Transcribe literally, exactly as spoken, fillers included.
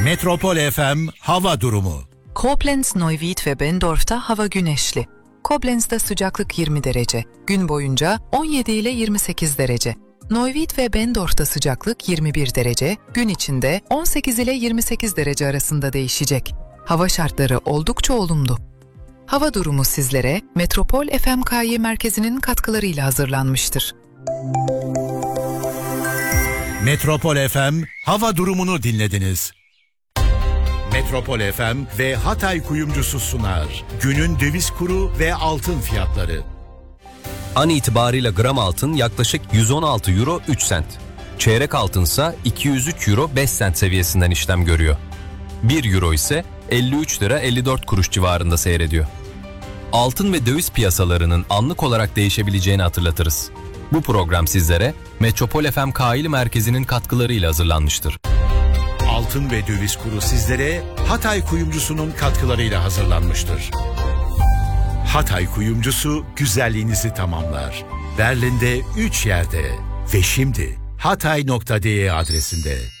Metropol F M hava durumu. Koblenz, Neuwied ve Benndorf'ta hava güneşli. Koblenz'de sıcaklık yirmi derece. Gün boyunca on yedi ile yirmi sekiz derece. Neuwied ve Benndorf'ta sıcaklık yirmi bir derece. Gün içinde on sekiz ile yirmi sekiz derece arasında değişecek. Hava şartları oldukça olumlu. Hava durumu sizlere Metropol F M K Y merkezinin katkılarıyla hazırlanmıştır. Metropol F M hava durumunu dinlediniz. Metropol F M ve Hatay Kuyumcusu sunar. Günün döviz kuru ve altın fiyatları. An itibariyle gram altın yaklaşık yüz on altı euro üç sent. Çeyrek altınsa iki yüz üç euro beş sent seviyesinden işlem görüyor. bir euro ise elli üç lira elli dört kuruş civarında seyrediyor. Altın ve döviz piyasalarının anlık olarak değişebileceğini hatırlatırız. Bu program sizlere Metropol F M Kaili Merkezi'nin katkılarıyla hazırlanmıştır. Altın ve döviz kuru sizlere Hatay Kuyumcusu'nun katkılarıyla hazırlanmıştır. Hatay Kuyumcusu güzelliğinizi tamamlar. Berlin'de üç yerde ve şimdi hatay nokta de adresinde.